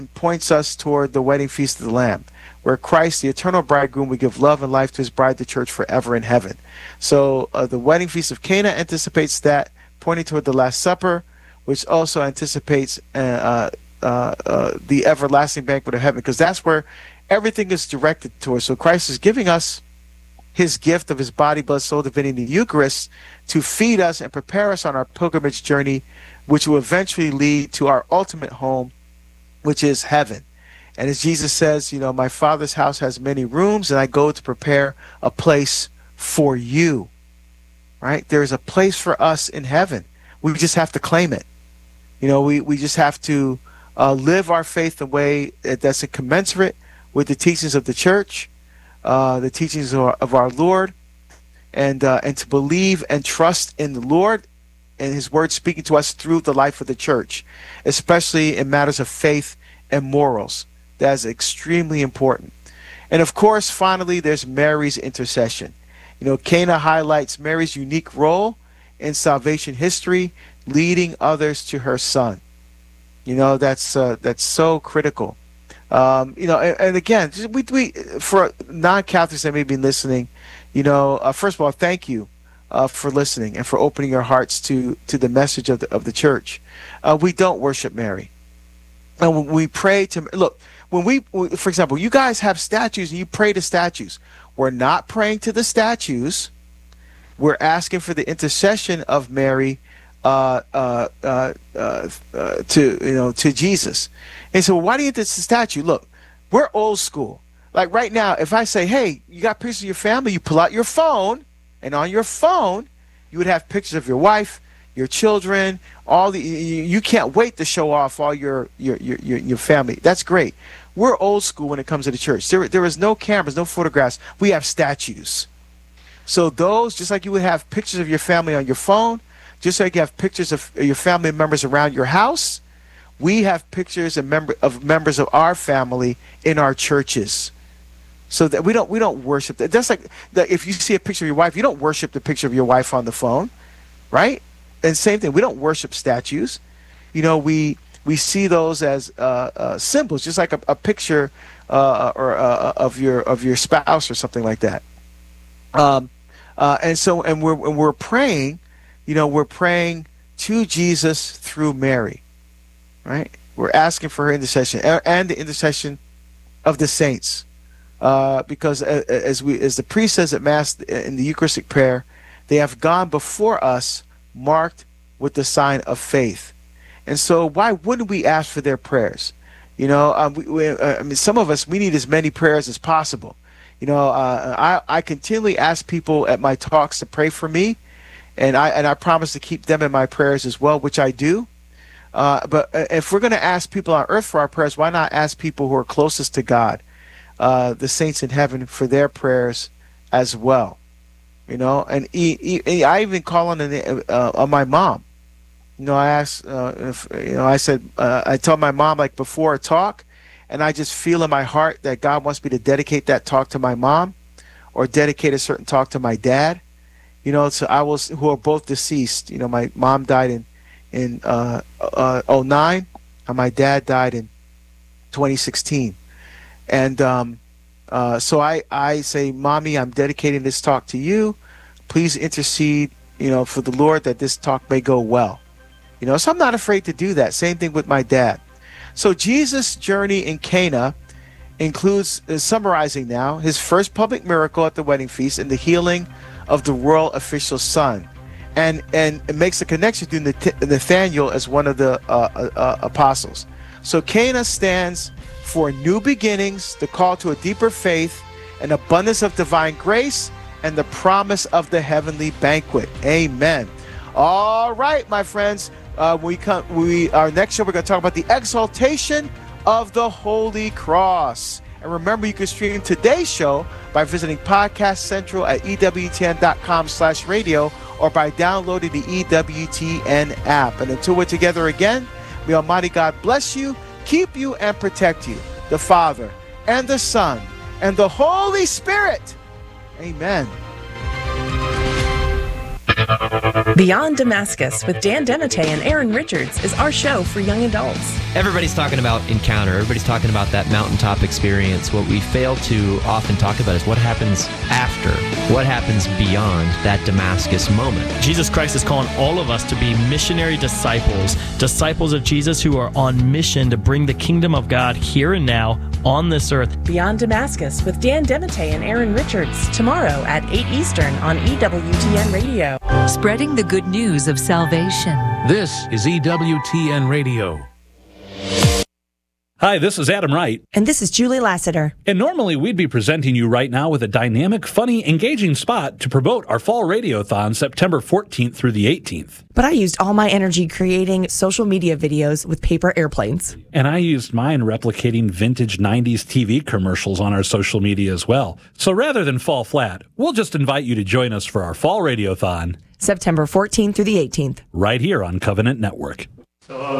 points us toward the wedding feast of the Lamb, where Christ, the eternal bridegroom, will give love and life to his bride, the church, forever in heaven. So the wedding feast of Cana anticipates that, pointing toward the Last Supper, which also anticipates the everlasting banquet of heaven, because that's where everything is directed towards. So Christ is giving us his gift of his body, blood, soul, divinity, the Eucharist, to feed us and prepare us on our pilgrimage journey, which will eventually lead to our ultimate home, which is heaven. And as Jesus says, my Father's house has many rooms, and I go to prepare a place for you. Right? There is a place for us in heaven. We just have to claim it. We just have to live our faith the way that's commensurate with the teachings of the church, the teachings of our Lord, and to believe and trust in the Lord and his word speaking to us through the life of the church, especially in matters of faith and morals. That is extremely important. And of course, finally, there's Mary's intercession. Cana highlights Mary's unique role in salvation history, leading others to her Son. That's so critical. And again, we for non-Catholics that may be listening, first of all, thank you for listening and for opening your hearts to the message of the church. We don't worship Mary, and when we pray to look. When we, for example, you guys have statues and you pray to statues. We're not praying to the statues. We're asking for the intercession of Mary to Jesus. And so why do you need this statue? Look, we're old school. Like right now, if I say, hey, you got pictures of your family, you pull out your phone, and on your phone, you would have pictures of your wife, your children, you can't wait to show off all your family. That's great. We're old school when it comes to the church. There is no cameras, no photographs. We have statues. So those, just like you would have pictures of your family on your phone, just like you have pictures of your family members around your house, we have pictures of members of our family in our churches. So that we don't worship that. That's like if you see a picture of your wife, you don't worship the picture of your wife on the phone, right? And same thing, we don't worship statues. We see those as symbols, just like a picture of your spouse or something like that. And we're praying, we're praying to Jesus through Mary, right? We're asking for her intercession and the intercession of the saints, because as the priest says at Mass in the Eucharistic prayer, they have gone before us, marked with the sign of faith. And so why wouldn't we ask for their prayers? Some of us, we need as many prayers as possible. I continually ask people at my talks to pray for me, and I promise to keep them in my prayers as well, which I do. But if we're going to ask people on earth for our prayers, why not ask people who are closest to God, the saints in heaven, for their prayers as well? And I even call on my mom. I asked, I tell my mom, like before a talk, and I just feel in my heart that God wants me to dedicate that talk to my mom, or dedicate a certain talk to my dad. So who are both deceased. My mom died in 2009, and my dad died in 2016. And so I say, Mommy, I'm dedicating this talk to you. Please intercede, for the Lord, that this talk may go well. So I'm not afraid to do that. Same thing with my dad. So Jesus' journey in Cana includes, summarizing now, his first public miracle at the wedding feast and the healing of the royal official's son. And it makes a connection to Nathaniel as one of the apostles. So Cana stands for new beginnings, the call to a deeper faith, an abundance of divine grace, and the promise of the heavenly banquet. Amen. All right, my friends. Our next show, we're going to talk about the exaltation of the Holy Cross. And remember, you can stream today's show by visiting Podcast Central at EWTN.com/radio, or by downloading the EWTN app. And until we're together again, may Almighty God bless you, keep you, and protect you. The Father, and the Son, and the Holy Spirit. Amen. Beyond Damascus with Dan Demite and Aaron Richards is our show for young adults. Everybody's talking about encounter. Everybody's talking about that mountaintop experience. What we fail to often talk about is what happens after, what happens beyond that Damascus moment. Jesus Christ is calling all of us to be missionary disciples, disciples of Jesus who are on mission to bring the kingdom of God here and now on this earth. Beyond Damascus with Dan Demite and Aaron Richards tomorrow at 8 Eastern on EWTN Radio. Spreading the good news of salvation. This is EWTN Radio. Hi, this is Adam Wright. And this is Julie Lassiter. And normally we'd be presenting you right now with a dynamic, funny, engaging spot to promote our fall radiothon September 14th through the 18th. But I used all my energy creating social media videos with paper airplanes. And I used mine replicating vintage 90s TV commercials on our social media as well. So rather than fall flat, we'll just invite you to join us for our fall radiothon September 14th through the 18th. right here on Covenant Network.